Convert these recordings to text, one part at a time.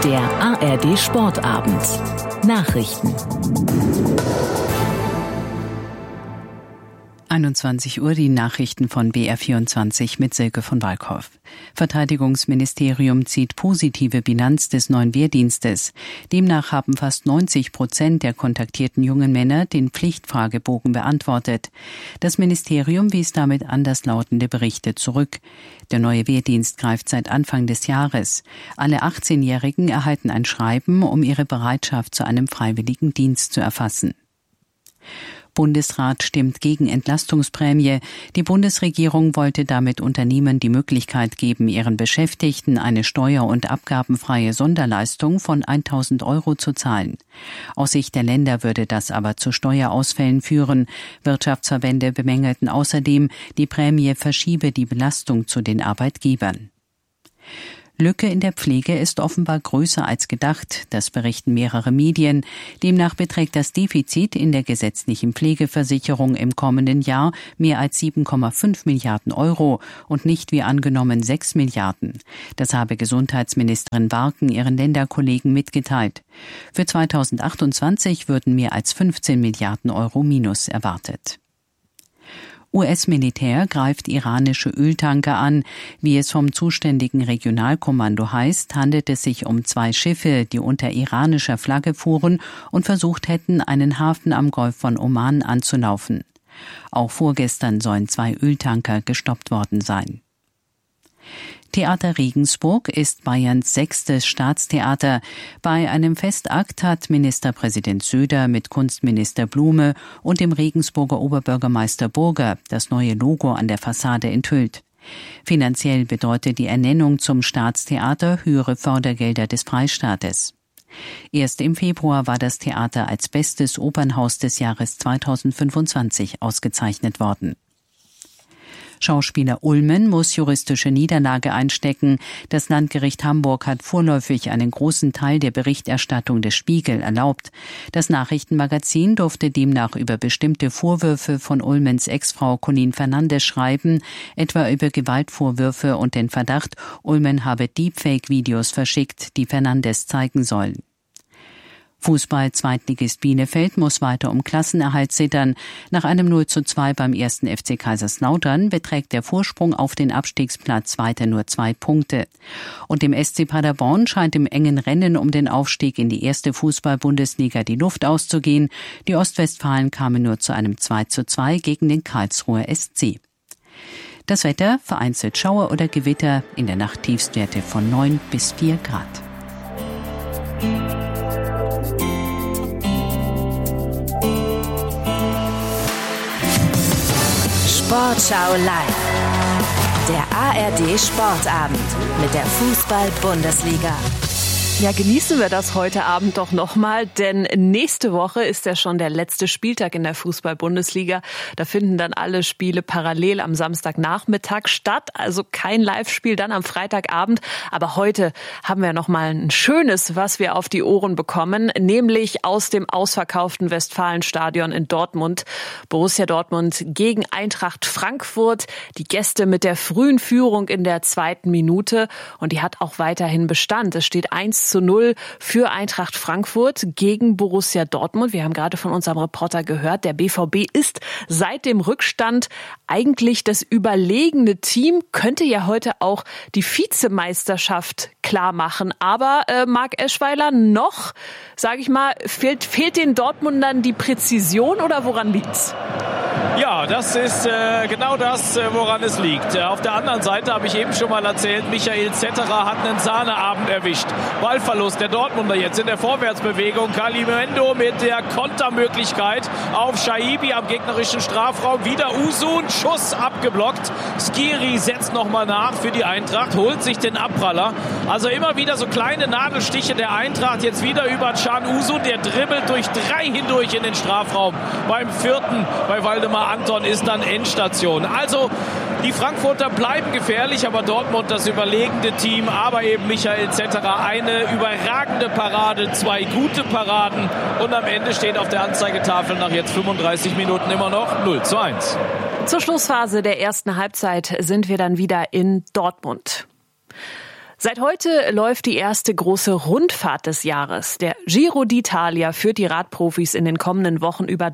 Der ARD Sportabend. Nachrichten. 21 Uhr die Nachrichten von BR24 mit Silke von Walkhoff. Verteidigungsministerium zieht positive Bilanz des neuen Wehrdienstes. Demnach haben fast 90% der kontaktierten jungen Männer den Pflichtfragebogen beantwortet. Das Ministerium wies damit anderslautende Berichte zurück. Der neue Wehrdienst greift seit Anfang des Jahres. Alle 18-Jährigen erhalten ein Schreiben, um ihre Bereitschaft zu einem freiwilligen Dienst zu erfassen. Bundesrat stimmt gegen Entlastungsprämie. Die Bundesregierung wollte damit Unternehmen die Möglichkeit geben, ihren Beschäftigten eine steuer- und abgabenfreie Sonderleistung von 1.000 € zu zahlen. Aus Sicht der Länder würde das aber zu Steuerausfällen führen. Wirtschaftsverbände bemängelten außerdem, die Prämie verschiebe die Belastung zu den Arbeitgebern. Lücke in der Pflege ist offenbar größer als gedacht, das berichten mehrere Medien. Demnach beträgt das Defizit in der gesetzlichen Pflegeversicherung im kommenden Jahr mehr als 7,5 Milliarden € und nicht wie angenommen 6 Milliarden. Das habe Gesundheitsministerin Warken ihren Länderkollegen mitgeteilt. Für 2028 würden mehr als 15 Milliarden € Minus erwartet. US-Militär greift iranische Öltanker an. Wie es vom zuständigen Regionalkommando heißt, handelt es sich um 2 Schiffe, die unter iranischer Flagge fuhren und versucht hätten, einen Hafen am Golf von Oman anzulaufen. Auch vorgestern sollen 2 Öltanker gestoppt worden sein. Theater Regensburg ist Bayerns 6. Staatstheater. Bei einem Festakt hat Ministerpräsident Söder mit Kunstminister Blume und dem Regensburger Oberbürgermeister Burger das neue Logo an der Fassade enthüllt. Finanziell bedeutet die Ernennung zum Staatstheater höhere Fördergelder des Freistaates. Erst im Februar war das Theater als bestes Opernhaus des Jahres 2025 ausgezeichnet worden. Schauspieler Ullmann muss juristische Niederlage einstecken. Das Landgericht Hamburg hat vorläufig einen großen Teil der Berichterstattung des Spiegel erlaubt. Das Nachrichtenmagazin durfte demnach über bestimmte Vorwürfe von Ullmanns Ex-Frau Colleen Fernandes schreiben, etwa über Gewaltvorwürfe und den Verdacht, Ullmann habe Deepfake-Videos verschickt, die Fernandes zeigen sollen. Fußball-Zweitligist Bielefeld muss weiter um Klassenerhalt zittern. Nach einem 0:2 beim 1. FC Kaiserslautern beträgt der Vorsprung auf den Abstiegsplatz weiter nur 2 Punkte. Und dem SC Paderborn scheint im engen Rennen um den Aufstieg in die 1. Fußball-Bundesliga die Luft auszugehen. Die Ostwestfalen kamen nur zu einem 2:2 gegen den Karlsruher SC. Das Wetter, vereinzelt Schauer oder Gewitter, in der Nacht Tiefstwerte von 9 bis 4 Grad. Sportschau live. Der ARD Sportabend mit der Fußball-Bundesliga. Ja, genießen wir das heute Abend doch nochmal, denn nächste Woche ist ja schon der letzte Spieltag in der Fußball-Bundesliga. Da finden dann alle Spiele parallel am Samstagnachmittag statt, also kein Live-Spiel dann am Freitagabend. Aber heute haben wir nochmal ein schönes, was wir auf die Ohren bekommen, nämlich aus dem ausverkauften Westfalenstadion in Dortmund. Borussia Dortmund gegen Eintracht Frankfurt. Die Gäste mit der frühen Führung in der 2. Minute und die hat auch weiterhin Bestand. Es steht 1:0 für Eintracht Frankfurt gegen Borussia Dortmund. Wir haben gerade von unserem Reporter gehört, der BVB ist seit dem Rückstand eigentlich das überlegene Team, könnte ja heute auch die Vizemeisterschaft klar machen. Aber Marc Eschweiler, noch, sage ich mal, fehlt den Dortmundern die Präzision oder woran liegt's? Ja, das ist genau das, woran es liegt. Auf der anderen Seite habe ich eben schon mal erzählt, Michael Zetterer hat einen Sahneabend erwischt. Ballverlust der Dortmunder jetzt in der Vorwärtsbewegung. Kalimendo mit der Kontermöglichkeit auf Shaibi am gegnerischen Strafraum. Wieder Usun, Schuss abgeblockt. Skiri setzt nochmal nach für die Eintracht, holt sich den Abpraller. Also immer wieder so kleine Nadelstiche der Eintracht. Jetzt wieder über Can Usun, der dribbelt durch 3 hindurch in den Strafraum. Beim 4. bei Waldemar Anton ist dann Endstation. Also die Frankfurter bleiben gefährlich, aber Dortmund das überlegende Team. Aber eben Michael Zetterer, eine überragende Parade, 2 gute Paraden. Und am Ende steht auf der Anzeigetafel nach jetzt 35 Minuten immer noch 0:1. Zur Schlussphase der ersten Halbzeit sind wir dann wieder in Dortmund. Seit heute läuft die erste große Rundfahrt des Jahres. Der Giro d'Italia führt die Radprofis in den kommenden Wochen über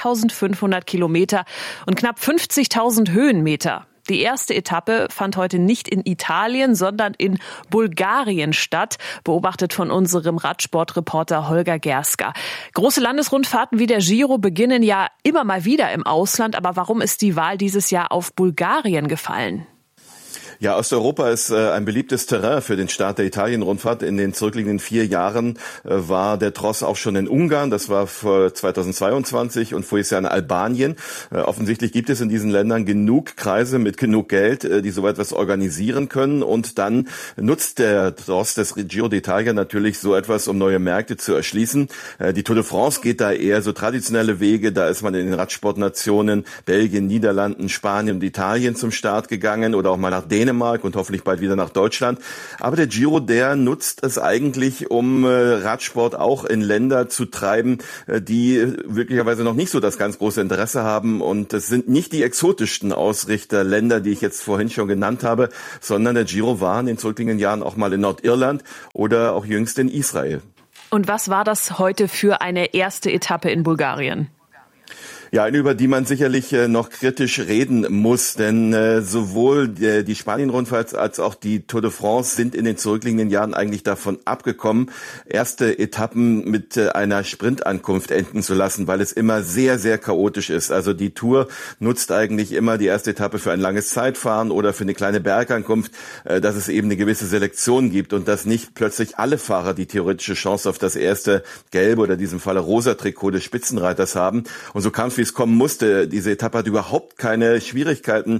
3.500 Kilometer und knapp 50.000 Höhenmeter. Die erste Etappe fand heute nicht in Italien, sondern in Bulgarien statt, beobachtet von unserem Radsportreporter Holger Gerska. Große Landesrundfahrten wie der Giro beginnen ja immer mal wieder im Ausland, aber warum ist die Wahl dieses Jahr auf Bulgarien gefallen? Ja, Osteuropa ist ein beliebtes Terrain für den Start der Italien-Rundfahrt. In den zurückliegenden 4 Jahren war der Tross auch schon in Ungarn. Das war für 2022 und voriges Jahr in Albanien. Offensichtlich gibt es in diesen Ländern genug Kreise mit genug Geld, die so etwas organisieren können. Und dann nutzt der Tross des Giro d'Italia natürlich so etwas, um neue Märkte zu erschließen. Die Tour de France geht da eher so traditionelle Wege. Da ist man in den Radsportnationen Belgien, Niederlanden, Spanien und Italien zum Start gegangen oder auch mal nach Dänemark und hoffentlich bald wieder nach Deutschland. Aber der Giro, der nutzt es eigentlich, um Radsport auch in Länder zu treiben, die wirklicherweise noch nicht so das ganz große Interesse haben. Und es sind nicht die exotischsten Ausrichterländer, die ich jetzt vorhin schon genannt habe, sondern der Giro war in den zurückliegenden Jahren auch mal in Nordirland oder auch jüngst in Israel. Und was war das heute für eine erste Etappe in Bulgarien? Ja, eine, über die man sicherlich noch kritisch reden muss, denn sowohl die Spanien-Rundfahrt als auch die Tour de France sind in den zurückliegenden Jahren eigentlich davon abgekommen, erste Etappen mit einer Sprintankunft enden zu lassen, weil es immer sehr, sehr chaotisch ist. Also die Tour nutzt eigentlich immer die erste Etappe für ein langes Zeitfahren oder für eine kleine Bergankunft, dass es eben eine gewisse Selektion gibt und dass nicht plötzlich alle Fahrer die theoretische Chance auf das erste gelbe oder in diesem Falle rosa Trikot des Spitzenreiters haben. Und so kam es, wie es kommen musste. Diese Etappe hat überhaupt keine Schwierigkeiten.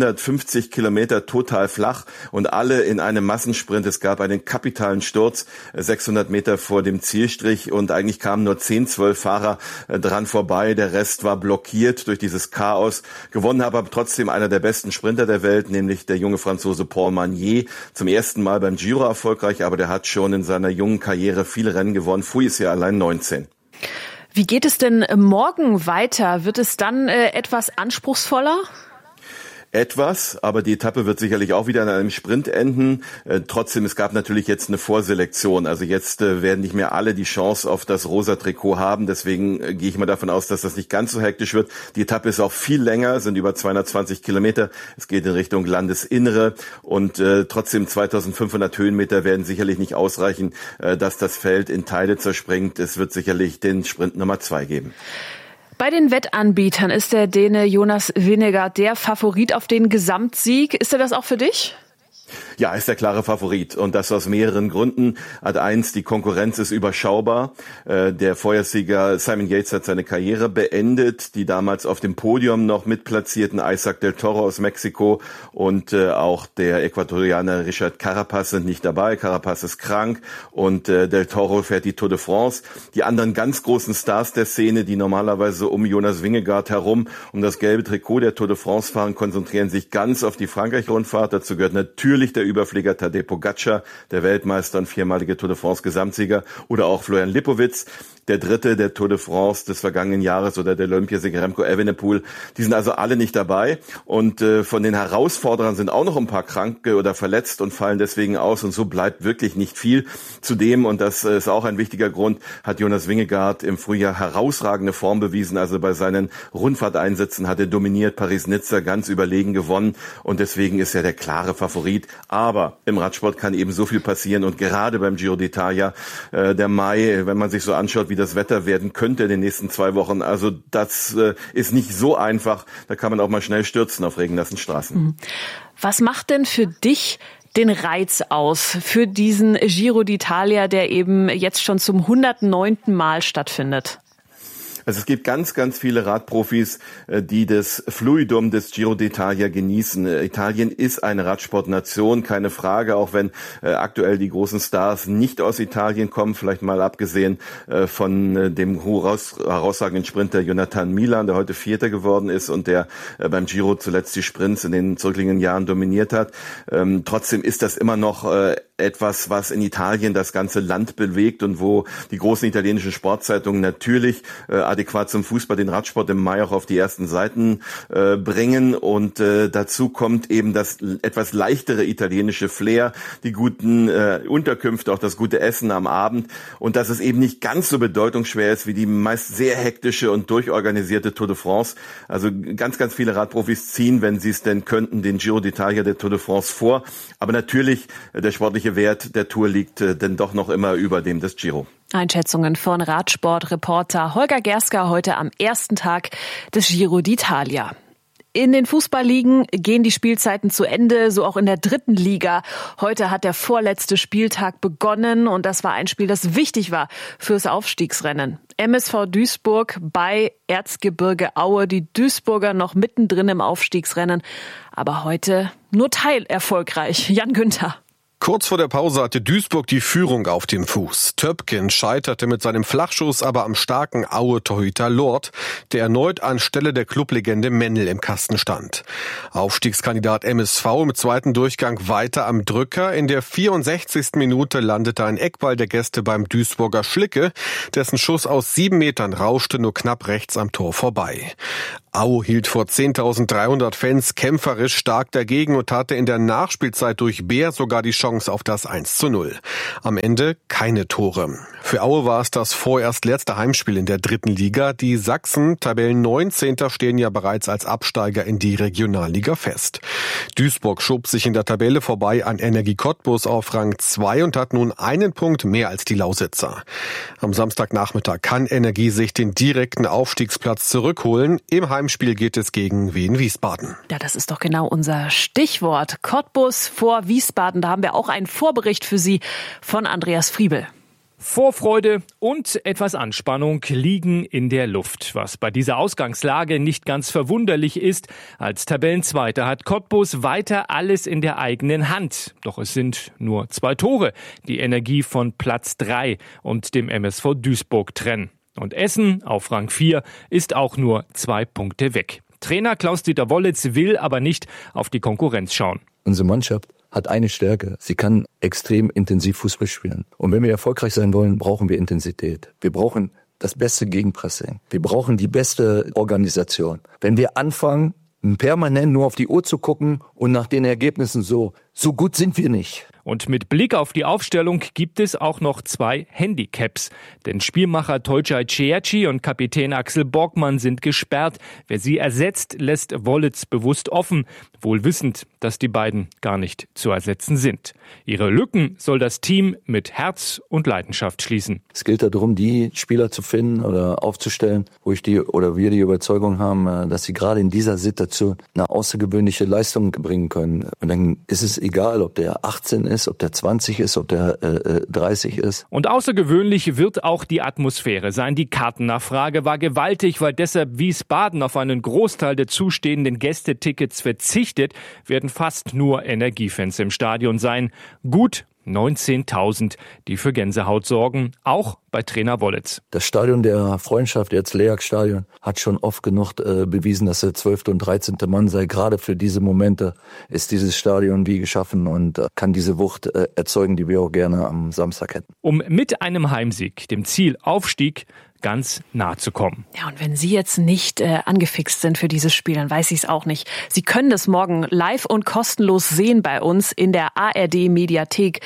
150 Kilometer total flach und alle in einem Massensprint. Es gab einen kapitalen Sturz, 600 Meter vor dem Zielstrich und eigentlich kamen nur 10, 12 Fahrer dran vorbei. Der Rest war blockiert durch dieses Chaos. Gewonnen hat aber trotzdem einer der besten Sprinter der Welt, nämlich der junge Franzose Paul Magnier. Zum ersten Mal beim Giro erfolgreich, aber der hat schon in seiner jungen Karriere viele Rennen gewonnen. Frühes Jahr allein 19. Wie geht es denn morgen weiter? Wird es dann etwas anspruchsvoller? Etwas, aber die Etappe wird sicherlich auch wieder in einem Sprint enden. Trotzdem, es gab natürlich jetzt eine Vorselektion. Also jetzt werden nicht mehr alle die Chance auf das rosa Trikot haben. Deswegen gehe ich mal davon aus, dass das nicht ganz so hektisch wird. Die Etappe ist auch viel länger, sind über 220 Kilometer. Es geht in Richtung Landesinnere und trotzdem 2500 Höhenmeter werden sicherlich nicht ausreichen, dass das Feld in Teile zerspringt. Es wird sicherlich den Sprint Nummer 2 geben. Bei den Wettanbietern ist der Däne Jonas Vingegaard der Favorit auf den Gesamtsieg. Ist er das auch für dich? Ja, ist der klare Favorit und das aus mehreren Gründen. Ad 1, die Konkurrenz ist überschaubar. Der Vorjahressieger Simon Yates hat seine Karriere beendet. Die damals auf dem Podium noch mitplatzierten Isaac del Toro aus Mexiko und auch der Äquatorianer Richard Carapaz sind nicht dabei. Carapaz ist krank und del Toro fährt die Tour de France. Die anderen ganz großen Stars der Szene, die normalerweise um Jonas Vingegaard herum um das gelbe Trikot der Tour de France fahren, konzentrieren sich ganz auf die Frankreich-Rundfahrt. Dazu gehört natürlich der Überflieger Tadej Pogačar, der Weltmeister und 4-malige Tour de France Gesamtsieger, oder auch Florian Lipowitz, der Dritte der Tour de France des vergangenen Jahres, oder der Olympiasieger Remco Evenepoel. Die sind also alle nicht dabei und von den Herausforderern sind auch noch ein paar krank oder verletzt und fallen deswegen aus und so bleibt wirklich nicht viel. Zudem, und das ist auch ein wichtiger Grund, hat Jonas Vingegaard im Frühjahr herausragende Form bewiesen. Also bei seinen Rundfahrteinsätzen hat er dominiert, Paris-Nizza ganz überlegen gewonnen und deswegen ist er der klare Favorit. Aber im Radsport kann eben so viel passieren und gerade beim Giro d'Italia, der Mai, wenn man sich so anschaut, wie das Wetter werden könnte in den nächsten 2 Wochen, also das ist nicht so einfach. Da kann man auch mal schnell stürzen auf regennassen Straßen. Was macht denn für dich den Reiz aus für diesen Giro d'Italia, der eben jetzt schon zum 109. Mal stattfindet? Also es gibt ganz, ganz viele Radprofis, die das Fluidum des Giro d'Italia genießen. Italien ist eine Radsportnation, keine Frage, auch wenn aktuell die großen Stars nicht aus Italien kommen, vielleicht mal abgesehen von dem herausragenden Sprinter Jonathan Milan, der heute Vierter geworden ist und der beim Giro zuletzt die Sprints in den zurückliegenden Jahren dominiert hat. Trotzdem ist das immer noch etwas, was in Italien das ganze Land bewegt und wo die großen italienischen Sportzeitungen natürlich ad adäquat zum Fußball den Radsport im Mai auch auf die ersten Seiten bringen. Und dazu kommt eben das etwas leichtere italienische Flair, die guten Unterkünfte, auch das gute Essen am Abend. Und dass es eben nicht ganz so bedeutungsschwer ist wie die meist sehr hektische und durchorganisierte Tour de France. Also ganz, ganz viele Radprofis ziehen, wenn sie es denn könnten, den Giro d'Italia der Tour de France vor. Aber natürlich, der sportliche Wert der Tour liegt denn doch noch immer über dem des Giro. Einschätzungen von Radsportreporter Holger Gerska heute am ersten Tag des Giro d'Italia. In den Fußballligen gehen die Spielzeiten zu Ende, so auch in der 3. Liga. Heute hat der vorletzte Spieltag begonnen und das war ein Spiel, das wichtig war fürs Aufstiegsrennen. MSV Duisburg bei Erzgebirge Aue, die Duisburger noch mittendrin im Aufstiegsrennen, aber heute nur teilerfolgreich. Jan Günther. Kurz vor der Pause hatte Duisburg die Führung auf dem Fuß. Töpken scheiterte mit seinem Flachschuss aber am starken Aue-Torhüter Lord, der erneut anstelle der Clublegende Mennel im Kasten stand. Aufstiegskandidat MSV im zweiten Durchgang weiter am Drücker. In der 64. Minute landete ein Eckball der Gäste beim Duisburger Schlicke, dessen Schuss aus 7 Metern rauschte nur knapp rechts am Tor vorbei. Aue hielt vor 10.300 Fans kämpferisch stark dagegen und hatte in der Nachspielzeit durch Beer sogar die Chance auf das 1:0. Am Ende keine Tore. Für Aue war es das vorerst letzte Heimspiel in der 3. Liga. Die Sachsen, Tabellen 19. stehen ja bereits als Absteiger in die Regionalliga fest. Duisburg schob sich in der Tabelle vorbei an Energie Cottbus auf Rang 2 und hat nun einen Punkt mehr als die Lausitzer. Am Samstagnachmittag kann Energie sich den direkten Aufstiegsplatz zurückholen. Im Heimspiel geht es gegen Wien Wiesbaden. Ja, das ist doch genau unser Stichwort. Cottbus vor Wiesbaden. Da haben wir auch einen Vorbericht für Sie von Andreas Friebel. Vorfreude und etwas Anspannung liegen in der Luft, was bei dieser Ausgangslage nicht ganz verwunderlich ist. Als Tabellenzweiter hat Cottbus weiter alles in der eigenen Hand. Doch es sind nur 2 Tore, die Energie von Platz 3 und dem MSV Duisburg trennen. Und Essen auf Rang 4 ist auch nur 2 Punkte weg. Trainer Klaus-Dieter Wollitz will aber nicht auf die Konkurrenz schauen. Unsere Mannschaft hat eine Stärke. Sie kann extrem intensiv Fußball spielen. Und wenn wir erfolgreich sein wollen, brauchen wir Intensität. Wir brauchen das beste Gegenpressing. Wir brauchen die beste Organisation. Wenn wir anfangen, permanent nur auf die Uhr zu gucken und nach den Ergebnissen so gut sind wir nicht. Und mit Blick auf die Aufstellung gibt es auch noch 2 Handicaps. Denn Spielmacher Tolcay Cerci und Kapitän Axel Borgmann sind gesperrt. Wer sie ersetzt, lässt Wollitz bewusst offen, wohl wissend, dass die beiden gar nicht zu ersetzen sind. Ihre Lücken soll das Team mit Herz und Leidenschaft schließen. Es gilt darum, die Spieler zu finden oder aufzustellen, wo wir die Überzeugung haben, dass sie gerade in dieser Situation eine außergewöhnliche Leistung bringen können. Und dann ist es egal, ob der 18 ist, ob der 20 ist, ob der 30 ist. Und außergewöhnlich wird auch die Atmosphäre sein. Die Kartennachfrage war gewaltig, weil deshalb Wiesbaden auf einen Großteil der zustehenden Gästetickets verzichtet, werden fast nur Energiefans im Stadion sein. Gut 19.000, die für Gänsehaut sorgen, auch bei Trainer Wollitz. Das Stadion der Freundschaft, jetzt LEAG-Stadion, hat schon oft genug bewiesen, dass der 12. und 13. Mann sei. Gerade für diese Momente ist dieses Stadion wie geschaffen und kann diese Wucht erzeugen, die wir auch gerne am Samstag hätten. Um mit einem Heimsieg, dem Ziel Aufstieg, ganz nah zu kommen. Ja, und wenn Sie jetzt nicht angefixt sind für dieses Spiel, dann weiß ich es auch nicht. Sie können das morgen live und kostenlos sehen bei uns in der ARD-Mediathek.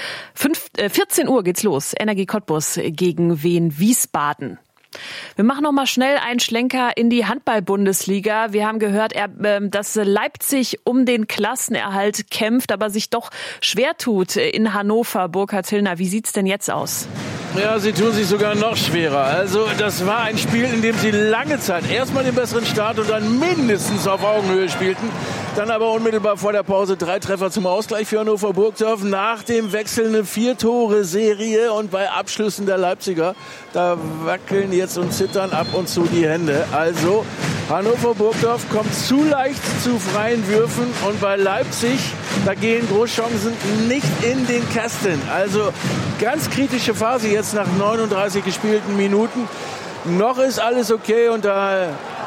14 Uhr geht's los. Energie Cottbus gegen Wien Wiesbaden. Wir machen noch mal schnell einen Schlenker in die Handball-Bundesliga. Wir haben gehört, dass Leipzig um den Klassenerhalt kämpft, aber sich doch schwer tut in Hannover. Burkhard Hillner, wie sieht's denn jetzt aus? Ja, sie tun sich sogar noch schwerer. Also das war ein Spiel, in dem sie lange Zeit erstmal den besseren Start und dann mindestens auf Augenhöhe spielten. Dann aber unmittelbar vor der Pause 3 Treffer zum Ausgleich für Hannover Burgdorf. Nach dem Wechsel eine 4-Tore-Serie und bei Abschlüssen der Leipziger, da wackeln jetzt und zittern ab und zu die Hände. Also Hannover Burgdorf kommt zu leicht zu freien Würfen und bei Leipzig, da gehen Großchancen nicht in den Kasten. Also ganz kritische Phase jetzt nach 39 gespielten Minuten. Noch ist alles okay und da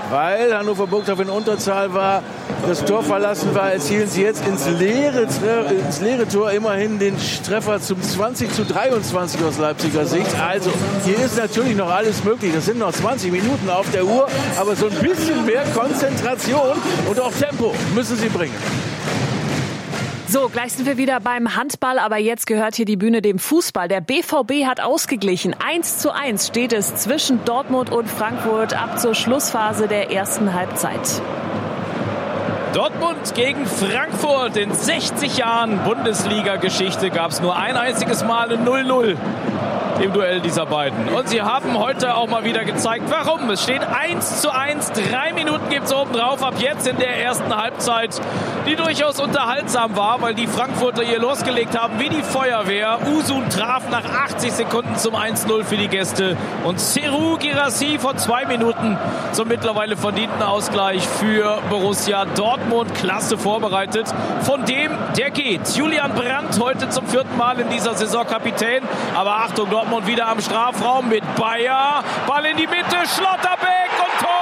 weil Hannover Burgdorf in Unterzahl war, das Tor verlassen war, erzielen sie jetzt ins leere Tor immerhin den Treffer zum 20:23 aus Leipziger Sicht. Also hier ist natürlich noch alles möglich. Das sind noch 20 Minuten auf der Uhr, aber so ein bisschen mehr Konzentration und auch Tempo müssen sie bringen. So, gleich sind wir wieder beim Handball, aber jetzt gehört hier die Bühne dem Fußball. Der BVB hat ausgeglichen. 1:1 steht es zwischen Dortmund und Frankfurt ab zur Schlussphase der ersten Halbzeit. Dortmund gegen Frankfurt. In 60 Jahren Bundesliga-Geschichte gab es nur ein einziges Mal ein 0-0 im Duell dieser beiden. Und sie haben heute auch mal wieder gezeigt, warum. Es steht 1:1. 3 Minuten gibt es oben drauf. Ab jetzt in der ersten Halbzeit, die durchaus unterhaltsam war, weil die Frankfurter hier losgelegt haben wie die Feuerwehr. Uzun traf nach 80 Sekunden zum 1:0 für die Gäste. Und Serhou Guirassy vor 2 Minuten zum mittlerweile verdienten Ausgleich für Borussia Dortmund. Klasse vorbereitet. Von dem, der geht. Julian Brandt heute zum 4. Mal in dieser Saison Kapitän. Aber Achtung, Dortmund wieder am Strafraum mit Bayer. Ball in die Mitte, Schlotterbeck und Tor!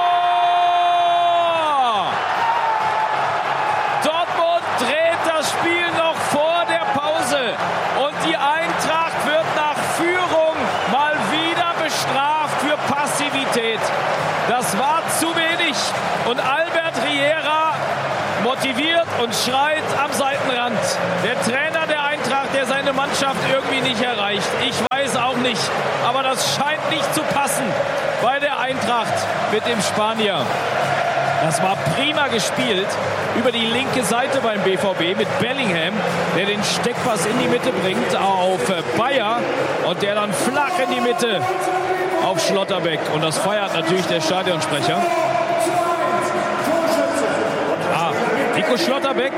Dortmund dreht das Spiel noch vor der Pause. Und die Eintracht wird nach Führung mal wieder bestraft für Passivität. Das war zu wenig. Und Albert Riera motiviert und schreit am Seitenrand. Der Trainer der Eintracht, der seine Mannschaft irgendwie nicht erreicht. Ich weiß auch nicht, aber das scheint nicht zu passen bei der Eintracht mit dem Spanier. Das war prima gespielt über die linke Seite beim BVB mit Bellingham, der den Steckpass in die Mitte bringt auf Bayer und der dann flach in die Mitte auf Schlotterbeck. Und das feiert natürlich der Stadionsprecher. Nico Schlotterbeck,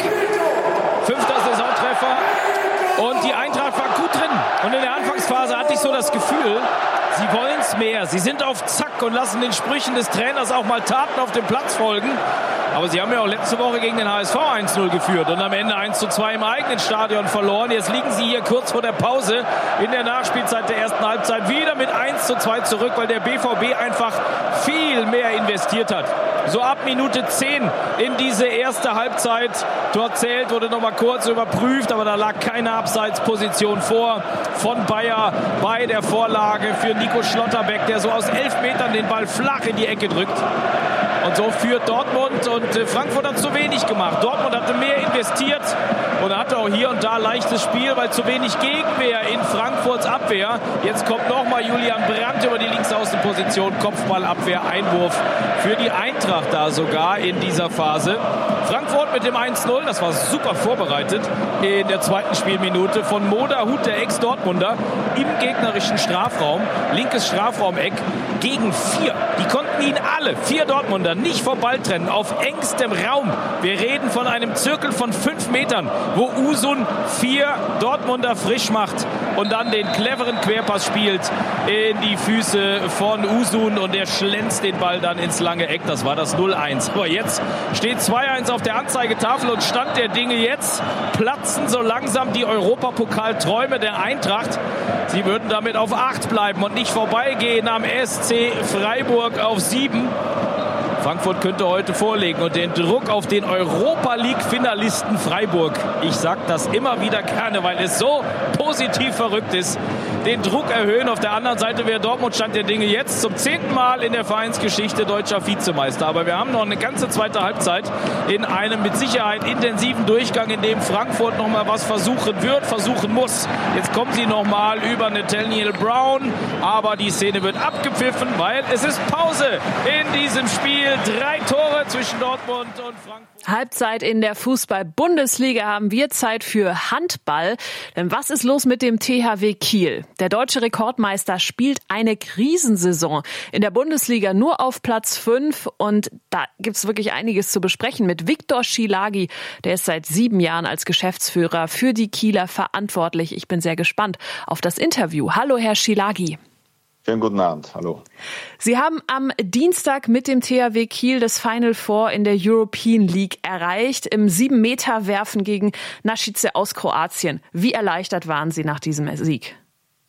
5. Saisontreffer und die Eintracht war gut drin. Und in der Anfangsphase hatte ich so das Gefühl, sie wollen es mehr. Sie sind auf Zack und lassen den Sprüchen des Trainers auch mal Taten auf dem Platz folgen. Aber sie haben ja auch letzte Woche gegen den HSV 1:0 geführt und am Ende 1:2 im eigenen Stadion verloren. Jetzt liegen sie hier kurz vor der Pause in der Nachspielzeit der ersten Halbzeit wieder mit 1:2 zurück, weil der BVB einfach viel mehr investiert hat. So ab Minute 10 in diese erste Halbzeit. Tor zählt, wurde noch mal kurz überprüft, aber da lag keine Abseitsposition vor von Bayer bei der Vorlage für Nico Schlotterbeck, der so aus 11 Metern den Ball flach in die Ecke drückt. Und so führt Dortmund und Frankfurt hat zu wenig gemacht. Dortmund hatte mehr investiert und hatte auch hier und da leichtes Spiel, weil zu wenig Gegenwehr in Frankfurts Abwehr. Jetzt kommt nochmal Julian Brandt über die Linksaußenposition. Kopfballabwehr, Einwurf für die Eintracht da sogar in dieser Phase. Frankfurt mit dem 1:0, das war super vorbereitet in der zweiten Spielminute von Moderhut, der Ex-Dortmunder, im gegnerischen Strafraum, linkes Strafraumeck gegen 4. Die konnten ihn alle, 4 Dortmunder, nicht vom Ball trennen, auf engstem Raum. Wir reden von einem Zirkel von 5 Metern, wo Uzun 4 Dortmunder frisch macht und dann den cleveren Querpass spielt in die Füße von Uzun und der schlänzt den Ball dann ins lange Eck. Das war das 0:1. Aber jetzt steht 2:1 auf der Anzeigetafel und Stand der Dinge jetzt platzen so langsam die Europapokalträume der Eintracht. Sie würden damit auf 8 bleiben und nicht vorbeigehen am SC Freiburg auf 7. Frankfurt könnte heute vorlegen und den Druck auf den Europa-League-Finalisten Freiburg, ich sage das immer wieder gerne, weil es so positiv verrückt ist, den Druck erhöhen. Auf der anderen Seite wäre Dortmund Stand der Dinge jetzt zum 10. Mal in der Vereinsgeschichte deutscher Vizemeister. Aber wir haben noch eine ganze zweite Halbzeit in einem mit Sicherheit intensiven Durchgang, in dem Frankfurt noch mal was versuchen wird, versuchen muss. Jetzt kommen sie noch mal über Nathaniel Brown, aber die Szene wird abgepfiffen, weil es ist Pause in diesem Spiel. 3 Tore zwischen Dortmund und Frankfurt. Halbzeit in der Fußball-Bundesliga haben wir Zeit für Handball. Denn was ist los mit dem THW Kiel? Der deutsche Rekordmeister spielt eine Krisensaison. In der Bundesliga nur auf Platz 5. Und da gibt's wirklich einiges zu besprechen mit Viktor Schilágy. Der ist seit 7 Jahren als Geschäftsführer für die Kieler verantwortlich. Ich bin sehr gespannt auf das Interview. Hallo, Herr Schilágy. Schönen guten Abend, hallo. Sie haben am Dienstag mit dem THW Kiel das Final Four in der European League erreicht, im 7-Meter-Werfen gegen Nashice aus Kroatien. Wie erleichtert waren Sie nach diesem Sieg?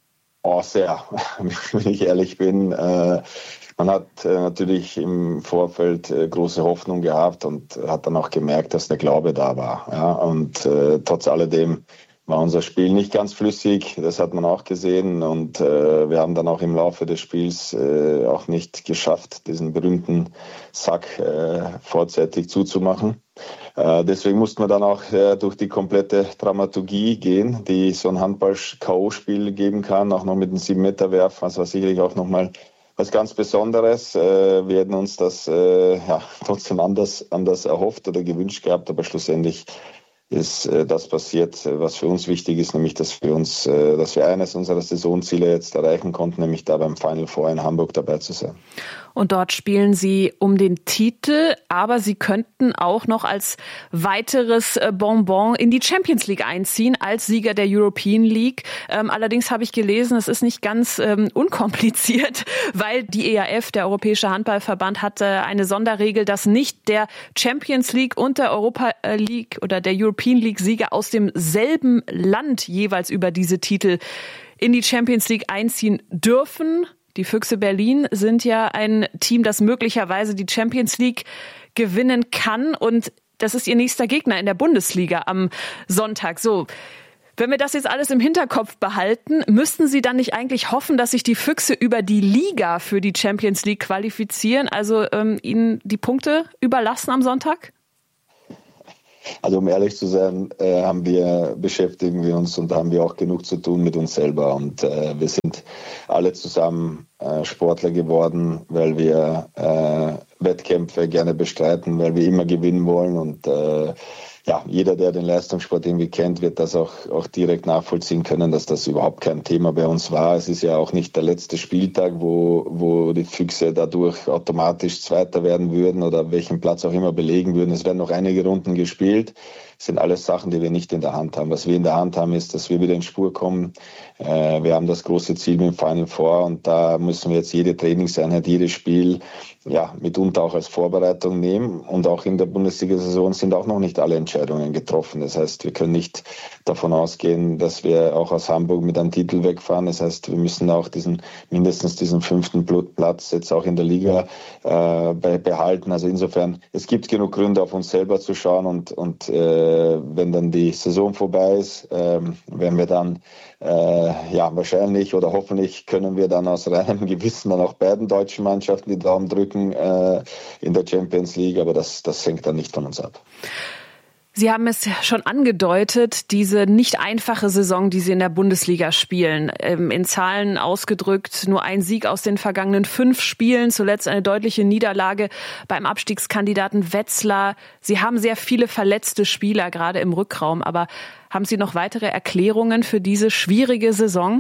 Sehr, wenn ich ehrlich bin. Man hat natürlich im Vorfeld große Hoffnung gehabt und hat dann auch gemerkt, dass der Glaube da war. Ja? Und trotz alledem war unser Spiel nicht ganz flüssig, das hat man auch gesehen. Und wir haben dann auch im Laufe des Spiels auch nicht geschafft, diesen berühmten Sack vorzeitig zuzumachen. Deswegen mussten wir dann auch durch die komplette Dramaturgie gehen, die so ein Handball-K.O.-Spiel geben kann, auch noch mit einem 7-Meter-Werf. Das war sicherlich auch nochmal was ganz Besonderes. Wir hätten uns das trotzdem anders erhofft oder gewünscht gehabt, aber schlussendlich ist das passiert, was für uns wichtig ist, nämlich dass wir eines unserer Saisonziele jetzt erreichen konnten, nämlich da beim Final Four in Hamburg dabei zu sein. Und dort spielen Sie um den Titel, aber Sie könnten auch noch als weiteres Bonbon in die Champions League einziehen, als Sieger der European League. Allerdings habe ich gelesen, es ist nicht ganz unkompliziert, weil die EAF, der Europäische Handballverband, hat eine Sonderregel, dass nicht der Champions League und der Europa League oder der European League Sieger aus demselben Land jeweils über diese Titel in die Champions League einziehen dürfen. Die Füchse Berlin sind ja ein Team, das möglicherweise die Champions League gewinnen kann. Und das ist ihr nächster Gegner in der Bundesliga am Sonntag. So, wenn wir das jetzt alles im Hinterkopf behalten, müssten Sie dann nicht eigentlich hoffen, dass sich die Füchse über die Liga für die Champions League qualifizieren? Also ihnen die Punkte überlassen am Sonntag? Also um ehrlich zu sein, beschäftigen wir uns und haben wir auch genug zu tun mit uns selber. Und wir sind alle zusammen Sportler geworden, weil wir Wettkämpfe gerne bestreiten, weil wir immer gewinnen wollen. Und jeder, der den Leistungssport irgendwie kennt, wird das auch direkt nachvollziehen können, dass das überhaupt kein Thema bei uns war. Es ist ja auch nicht der letzte Spieltag, wo die Füchse dadurch automatisch Zweiter werden würden oder welchen Platz auch immer belegen würden. Es werden noch einige Runden gespielt. Das sind alles Sachen, die wir nicht in der Hand haben. Was wir in der Hand haben, ist, dass wir wieder in Spur kommen. Wir haben das große Ziel mit dem Final Four und da müssen wir jetzt jede Trainingseinheit, jedes Spiel mitunter auch als Vorbereitung nehmen. Und auch in der Bundesliga-Saison sind auch noch nicht alle Entscheidungen getroffen. Das heißt, wir können nicht davon ausgehen, dass wir auch aus Hamburg mit einem Titel wegfahren. Das heißt, wir müssen auch mindestens diesen 5. Platz jetzt auch in der Liga behalten. Also insofern, es gibt genug Gründe, auf uns selber zu schauen und wenn dann die Saison vorbei ist, werden wir dann wahrscheinlich oder hoffentlich können wir dann aus reinem Gewissen dann auch beiden deutschen Mannschaften die Daumen drücken in der Champions League, aber das hängt dann nicht von uns ab. Sie haben es schon angedeutet, diese nicht einfache Saison, die Sie in der Bundesliga spielen. In Zahlen ausgedrückt, nur ein Sieg aus den vergangenen 5 Spielen, zuletzt eine deutliche Niederlage beim Abstiegskandidaten Wetzlar. Sie haben sehr viele verletzte Spieler, gerade im Rückraum. Aber haben Sie noch weitere Erklärungen für diese schwierige Saison?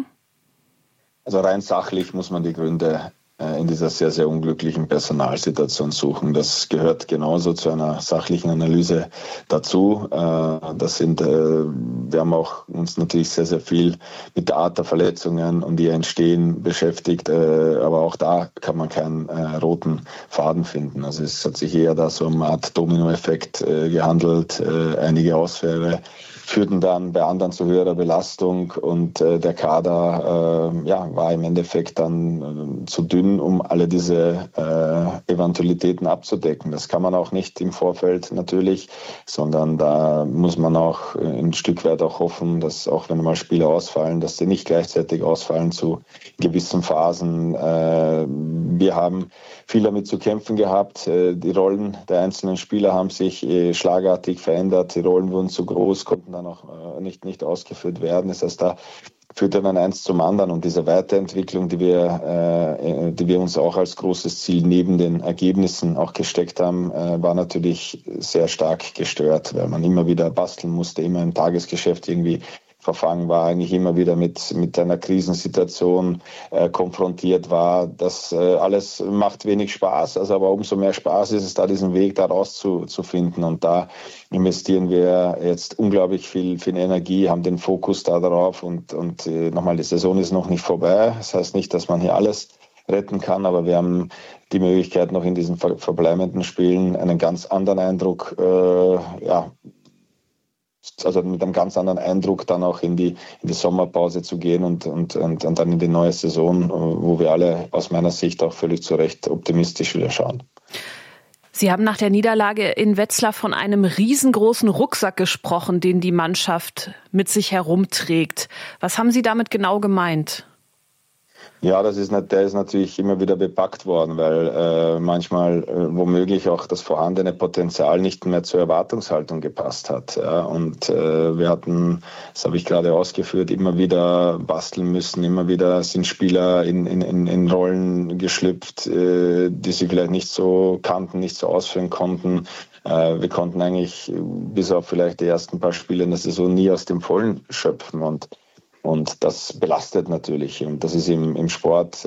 Also rein sachlich muss man die Gründe in dieser sehr, sehr unglücklichen Personalsituation suchen. Das gehört genauso zu einer sachlichen Analyse dazu. Wir haben auch uns natürlich sehr, sehr viel mit der Art der Verletzungen und die entstehen beschäftigt. Aber auch da kann man keinen roten Faden finden. Also es hat sich eher da so eine Art Dominoeffekt gehandelt. Einige Ausfälle führten dann bei anderen zu höherer Belastung und der Kader war im Endeffekt dann zu dünn, um alle diese Eventualitäten abzudecken. Das kann man auch nicht im Vorfeld natürlich, sondern da muss man auch ein Stück weit auch hoffen, dass auch wenn mal Spieler ausfallen, dass die nicht gleichzeitig ausfallen zu gewissen Phasen. Wir haben viel damit zu kämpfen gehabt. Die Rollen der einzelnen Spieler haben sich schlagartig verändert. Die Rollen wurden zu groß, konnten dann auch nicht ausgeführt werden. Das heißt, da führt dann eins zum anderen. Und diese Weiterentwicklung, die wir uns auch als großes Ziel neben den Ergebnissen auch gesteckt haben, war natürlich sehr stark gestört, weil man immer wieder basteln musste, immer im Tagesgeschäft irgendwie verfangen war, eigentlich immer wieder mit einer Krisensituation konfrontiert war. Das alles macht wenig Spaß, also aber umso mehr Spaß ist es da, diesen Weg da rauszufinden. Und da investieren wir jetzt unglaublich viel Energie, haben den Fokus da drauf und nochmal, die Saison ist noch nicht vorbei. Das heißt nicht, dass man hier alles retten kann, aber wir haben die Möglichkeit, noch in diesen verbleibenden Spielen einen ganz anderen Eindruck also mit einem ganz anderen Eindruck dann auch in die Sommerpause zu gehen und dann in die neue Saison, wo wir alle aus meiner Sicht auch völlig zu Recht optimistisch wieder schauen. Sie haben nach der Niederlage in Wetzlar von einem riesengroßen Rucksack gesprochen, den die Mannschaft mit sich herumträgt. Was haben Sie damit genau gemeint? Ja, der ist natürlich immer wieder bepackt worden, weil manchmal womöglich auch das vorhandene Potenzial nicht mehr zur Erwartungshaltung gepasst hat. Ja. Und wir hatten, das habe ich gerade ausgeführt, immer wieder basteln müssen, immer wieder sind Spieler in Rollen geschlüpft, die sie vielleicht nicht so kannten, nicht so ausführen konnten. Wir konnten eigentlich bis auf vielleicht die ersten paar Spiele in der Saison nie aus dem Vollen schöpfen und das belastet natürlich. Und das ist im Sport,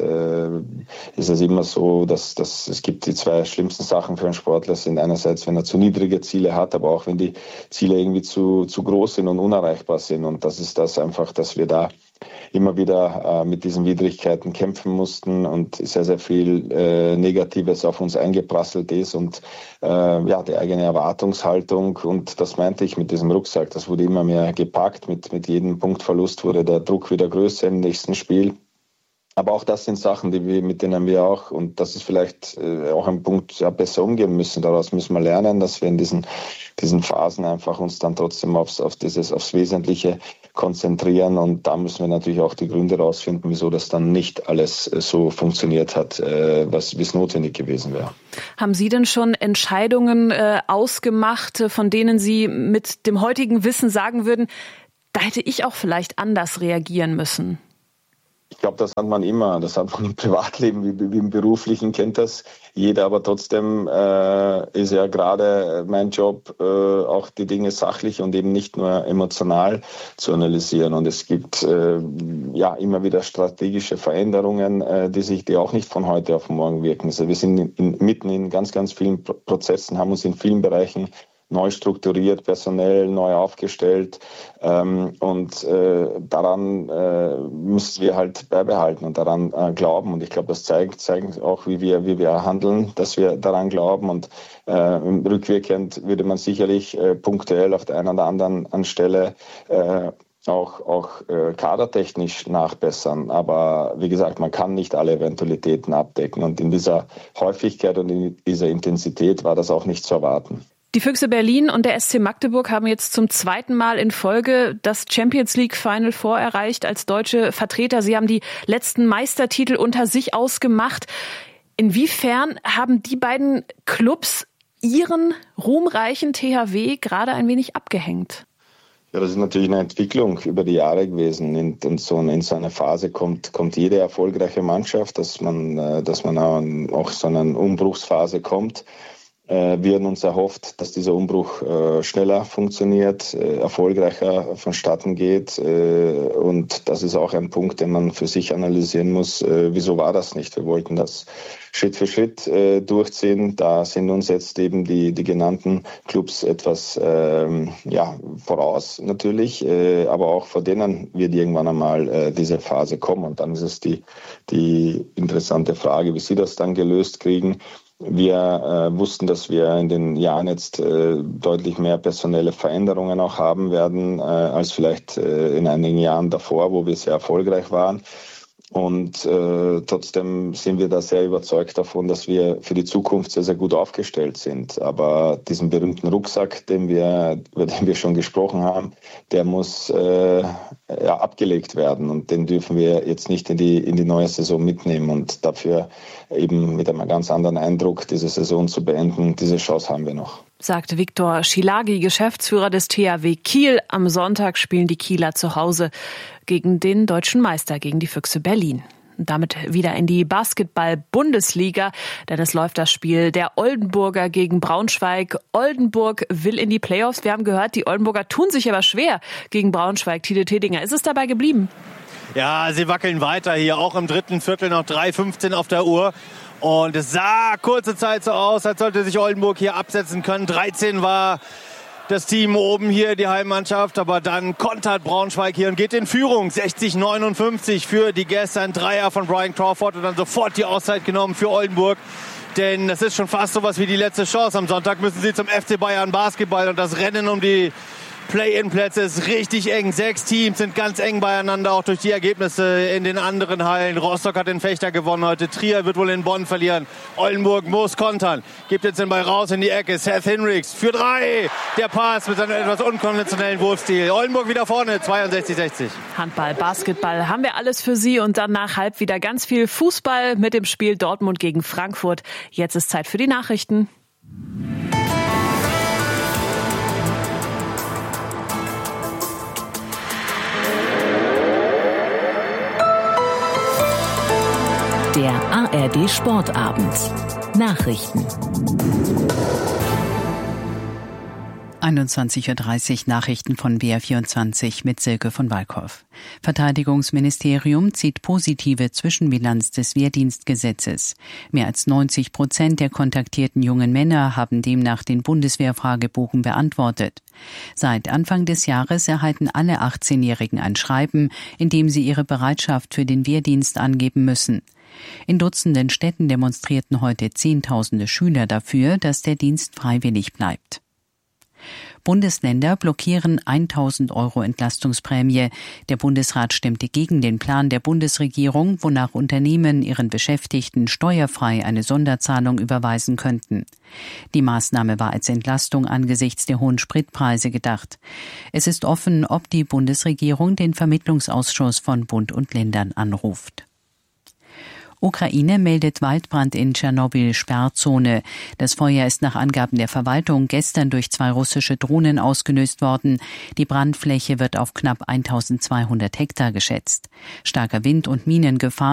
ist es immer so, dass es gibt die zwei schlimmsten Sachen für einen Sportler sind einerseits, wenn er zu niedrige Ziele hat, aber auch wenn die Ziele irgendwie zu groß sind und unerreichbar sind. Und das ist das einfach, dass wir da immer wieder mit diesen Widrigkeiten kämpfen mussten und sehr, sehr viel Negatives auf uns eingeprasselt ist und die eigene Erwartungshaltung, und das meinte ich mit diesem Rucksack, das wurde immer mehr gepackt, mit jedem Punktverlust wurde der Druck wieder größer im nächsten Spiel. Aber auch das sind Sachen, mit denen wir auch, und das ist vielleicht auch ein Punkt, besser umgehen müssen. Daraus müssen wir lernen, dass wir in diesen Phasen einfach uns dann trotzdem aufs Wesentliche konzentrieren. Und da müssen wir natürlich auch die Gründe rausfinden, wieso das dann nicht alles so funktioniert hat, wie es notwendig gewesen wäre. Haben Sie denn schon Entscheidungen ausgemacht, von denen Sie mit dem heutigen Wissen sagen würden, da hätte ich auch vielleicht anders reagieren müssen? Ich glaube, das hat man immer. Das hat man im Privatleben wie im Beruflichen, kennt das jeder. Aber trotzdem ist ja gerade mein Job, auch die Dinge sachlich und eben nicht nur emotional zu analysieren. Und es gibt immer wieder strategische Veränderungen, die auch nicht von heute auf morgen wirken. Also wir sind mitten in ganz, ganz vielen Prozessen, haben uns in vielen Bereichen neu strukturiert, personell neu aufgestellt und daran müssen wir halt beibehalten und daran glauben. Und ich glaube, das zeigt auch, wie wir handeln, dass wir daran glauben. Und rückwirkend würde man sicherlich punktuell auf der einen oder anderen Stelle auch kadertechnisch nachbessern. Aber wie gesagt, man kann nicht alle Eventualitäten abdecken. Und in dieser Häufigkeit und in dieser Intensität war das auch nicht zu erwarten. Die Füchse Berlin und der SC Magdeburg haben jetzt zum zweiten Mal in Folge das Champions League Final Four erreicht als deutsche Vertreter. Sie haben die letzten Meistertitel unter sich ausgemacht. Inwiefern haben die beiden Clubs ihren ruhmreichen THW gerade ein wenig abgehängt? Ja, das ist natürlich eine Entwicklung über die Jahre gewesen. Und so in so eine Phase kommt jede erfolgreiche Mannschaft, dass man auch so eine Umbruchsphase kommt. Wir haben uns erhofft, dass dieser Umbruch schneller funktioniert, erfolgreicher vonstatten geht. Und das ist auch ein Punkt, den man für sich analysieren muss. Wieso war das nicht? Wir wollten das Schritt für Schritt durchziehen. Da sind uns jetzt eben die genannten Clubs etwas voraus natürlich, aber auch vor denen wird irgendwann einmal diese Phase kommen. Und dann ist es die interessante Frage, wie sie das dann gelöst kriegen. Wir wussten, dass wir in den Jahren jetzt deutlich mehr personelle Veränderungen auch haben werden, als vielleicht in einigen Jahren davor, wo wir sehr erfolgreich waren. Und trotzdem sind wir da sehr überzeugt davon, dass wir für die Zukunft sehr, sehr gut aufgestellt sind. Aber diesen berühmten Rucksack, über den wir schon gesprochen haben, der muss abgelegt werden. Und den dürfen wir jetzt nicht in die neue Saison mitnehmen. Und dafür eben mit einem ganz anderen Eindruck diese Saison zu beenden, diese Chance haben wir noch. Sagt Viktor Schilágy, Geschäftsführer des THW Kiel. Am Sonntag spielen die Kieler zu Hause gegen den deutschen Meister, gegen die Füchse Berlin. Und damit wieder in die Basketball-Bundesliga, denn es läuft das Spiel der Oldenburger gegen Braunschweig. Oldenburg will in die Playoffs. Wir haben gehört, die Oldenburger tun sich aber schwer gegen Braunschweig. Tide Tedinger, ist es dabei geblieben? Ja, sie wackeln weiter hier, auch im dritten Viertel noch 3:15 auf der Uhr. Und es sah kurze Zeit so aus, als sollte sich Oldenburg hier absetzen können. 13 war das Team oben hier, die Heimmannschaft. Aber dann kontert Braunschweig hier und geht in Führung. 60-59 für die Gäste. Ein Dreier von Brian Crawford und dann sofort die Auszeit genommen für Oldenburg. Denn das ist schon fast sowas wie die letzte Chance. Am Sonntag müssen sie zum FC Bayern Basketball und das Rennen um die Play-in-Plätze ist richtig eng. 6 Teams sind ganz eng beieinander, auch durch die Ergebnisse in den anderen Hallen. Rostock hat den Fechter gewonnen heute. Trier wird wohl in Bonn verlieren. Oldenburg muss kontern. Gibt jetzt den Ball raus in die Ecke. Seth Hinrichs für 3. Der Pass mit seinem etwas unkonventionellen Wurfstil. Oldenburg wieder vorne, 62-60. Handball, Basketball haben wir alles für Sie und dann nach halb wieder ganz viel Fußball mit dem Spiel Dortmund gegen Frankfurt. Jetzt ist Zeit für die Nachrichten. Der ARD Sportabend. Nachrichten. 21:30 Uhr Nachrichten von BR24 mit Silke von Walkhoff. Verteidigungsministerium zieht positive Zwischenbilanz des Wehrdienstgesetzes. Mehr als 90% der kontaktierten jungen Männer haben demnach den Bundeswehrfragebogen beantwortet. Seit Anfang des Jahres erhalten alle 18-Jährigen ein Schreiben, in dem sie ihre Bereitschaft für den Wehrdienst angeben müssen. In Dutzenden Städten demonstrierten heute Zehntausende Schüler dafür, dass der Dienst freiwillig bleibt. Bundesländer blockieren 1.000 € Entlastungsprämie. Der Bundesrat stimmte gegen den Plan der Bundesregierung, wonach Unternehmen ihren Beschäftigten steuerfrei eine Sonderzahlung überweisen könnten. Die Maßnahme war als Entlastung angesichts der hohen Spritpreise gedacht. Es ist offen, ob die Bundesregierung den Vermittlungsausschuss von Bund und Ländern anruft. Ukraine meldet Waldbrand in Tschernobyl, Sperrzone. Das Feuer ist nach Angaben der Verwaltung gestern durch 2 russische Drohnen ausgelöst worden. Die Brandfläche wird auf knapp 1.200 Hektar geschätzt. Starker Wind und Minengefahr